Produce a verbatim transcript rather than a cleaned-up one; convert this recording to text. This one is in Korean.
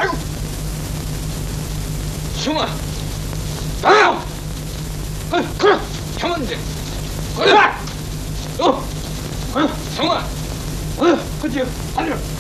아이고. 형아. 나요. 그래. 형은 이제. 그래. 어. 형아. 어. 그지. 아니요.